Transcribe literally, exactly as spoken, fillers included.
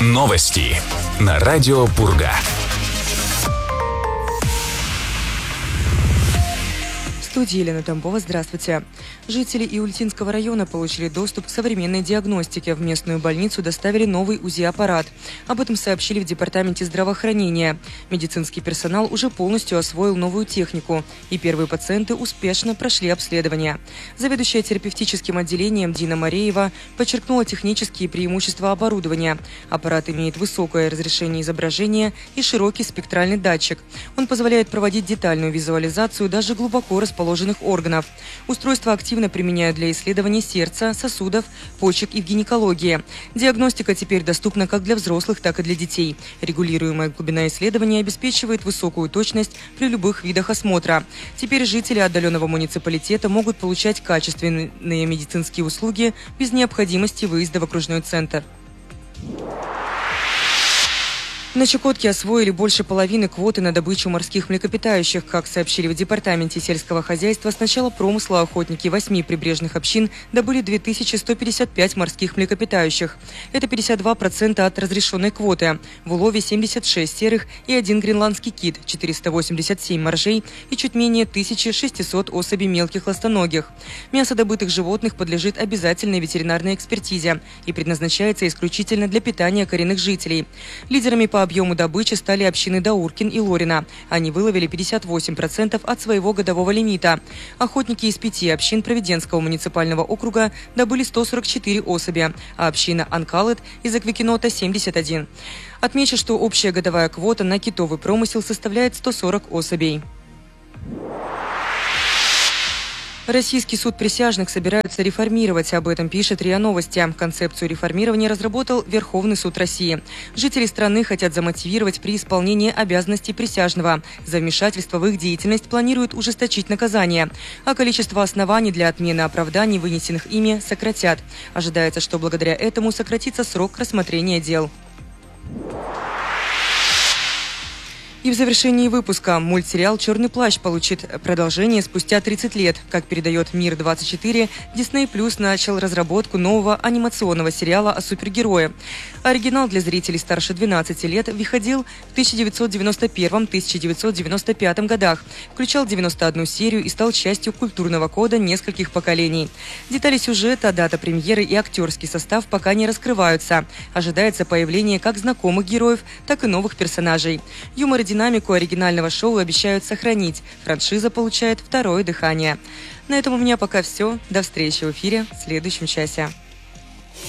Новости на радио Пурга. В студии Елена Тамбова. Здравствуйте. Жители Иультинского района получили доступ к современной диагностике. В местную больницу доставили новый УЗИ-аппарат. Об этом сообщили в Департаменте здравоохранения. Медицинский персонал уже полностью освоил новую технику, и первые пациенты успешно прошли обследование. Заведующая терапевтическим отделением Дина Мареева подчеркнула технические преимущества оборудования. Аппарат имеет высокое разрешение изображения и широкий спектральный датчик. Он позволяет проводить детальную визуализацию даже глубоко расположенных органов. Устройство активно применяют для исследований сердца, сосудов, почек и в гинекологии. Диагностика теперь доступна как для взрослых, так и для детей. Регулируемая глубина исследования обеспечивает высокую точность при любых видах осмотра. Теперь жители отдаленного муниципалитета могут получать качественные медицинские услуги без необходимости выезда в окружной центр. На Чукотке освоили больше половины квоты на добычу морских млекопитающих. Как сообщили в Департаменте сельского хозяйства, с начала промысла охотники восьми прибрежных общин добыли две тысячи сто пятьдесят пять морских млекопитающих. Это пятьдесят два процента от разрешенной квоты. В улове семьдесят шесть серых и один гренландский кит, четыреста восемьдесят семь моржей и чуть менее тысячи шестисот особей мелких ластоногих. Мясо добытых животных подлежит обязательной ветеринарной экспертизе и предназначается исключительно для питания коренных жителей. Лидерами по объему добычи стали общины Дауркин и Лорина. Они выловили пятьдесят восемь процентов от своего годового лимита. Охотники из пяти общин Провиденского муниципального округа добыли сто сорок четыре особи, а община Анкалет из Аквикинота семьдесят один. Отмечу, что общая годовая квота на китовый промысел составляет сто сорок особей. Российский суд присяжных собираются реформировать. Об этом пишет РИА Новости. Концепцию реформирования разработал Верховный суд России. Жители страны хотят замотивировать при исполнении обязанностей присяжного. За вмешательство в их деятельность планируют ужесточить наказание. А количество оснований для отмены оправданий, вынесенных ими, сократят. Ожидается, что благодаря этому сократится срок рассмотрения дел. И в завершении выпуска мультсериал «Черный плащ» получит продолжение спустя тридцать лет. Как передает Мир двадцать четыре, Disney Plus начал разработку нового анимационного сериала о супергерое. Оригинал для зрителей старше двенадцати лет выходил в тысяча девятьсот девяносто первом — тысяча девятьсот девяносто пятом годах, включал девяносто одну серию и стал частью культурного кода нескольких поколений. Детали сюжета, дата премьеры и актерский состав пока не раскрываются. Ожидается появление как знакомых героев, так и новых персонажей. Юмор и динамику оригинального шоу обещают сохранить. Франшиза получает второе дыхание. На этом у меня пока все. До встречи в эфире в следующем часе.